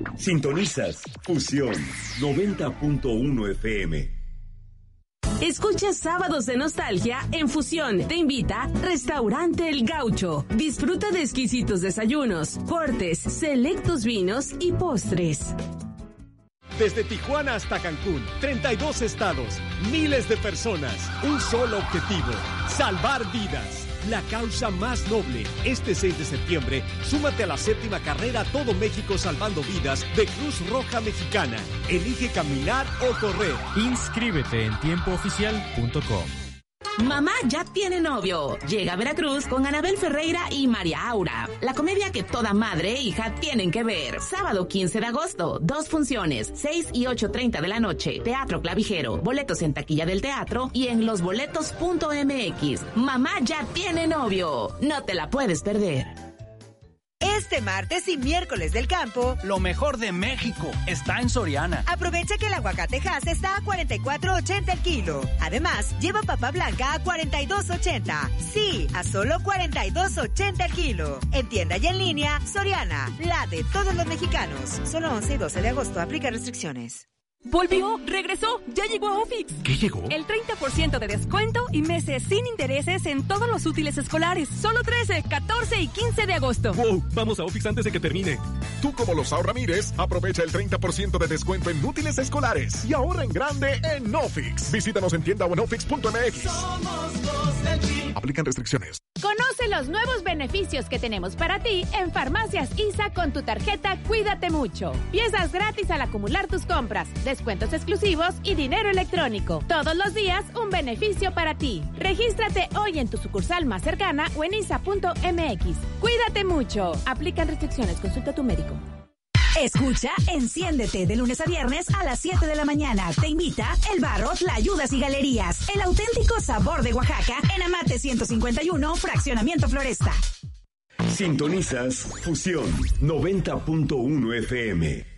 Sintonizas Fusión 90.1 FM. Escucha Sábados de Nostalgia en Fusión. Te invita Restaurante El Gaucho. Disfruta de exquisitos desayunos, cortes, selectos vinos y postres. Desde Tijuana hasta Cancún, 32 estados, miles de personas, un solo objetivo, salvar vidas. La causa más noble. Este 6 de septiembre, súmate a la 7ª carrera Todo México Salvando Vidas de Cruz Roja Mexicana. Elige caminar o correr. Inscríbete en tiempooficial.com. Mamá ya tiene novio. Llega a Veracruz con Anabel Ferreira y María Aura. La comedia que toda madre e hija tienen que ver. Sábado 15 de agosto, 2 funciones, 6 y 8:30 de la noche. Teatro Clavijero. Boletos en taquilla del teatro y en losboletos.mx. Mamá ya tiene novio. No te la puedes perder. Este martes y miércoles del campo, lo mejor de México está en Soriana. Aprovecha que el aguacate Hass está a $44.80 el kilo. Además, lleva papa blanca a $42.80. Sí, a solo $42.80 el kilo. En tienda y en línea, Soriana, la de todos los mexicanos. Solo 11 y 12 de agosto, aplica restricciones. ¡Volvió! ¡Regresó! ¡Ya llegó a Ofix! ¿Qué llegó? El 30% de descuento y meses sin intereses en todos los útiles escolares. Solo 13, 14 y 15 de agosto. ¡Wow! Vamos a Ofix antes de que termine. Tú, como Losao Ramírez, aprovecha el 30% de descuento en útiles escolares y ahorra en grande en Ofix. Visítanos en tienda o en ofix.mx. Somos los del PRI. Aplican restricciones. Conoce los nuevos beneficios que tenemos para ti en Farmacias ISA con tu tarjeta Cuídate Mucho. Piezas gratis al acumular tus compras, descuentos exclusivos y dinero electrónico. Todos los días un beneficio para ti. Regístrate hoy en tu sucursal más cercana o en isa.mx. Cuídate mucho. Aplican restricciones. Consulta a tu médico. Escucha Enciéndete de lunes a viernes a las 7 de la mañana. Te invita El Barro, Tlayudas y Galerías. El auténtico sabor de Oaxaca en Amate 151, Fraccionamiento Floresta. Sintonizas Fusión 90.1 FM.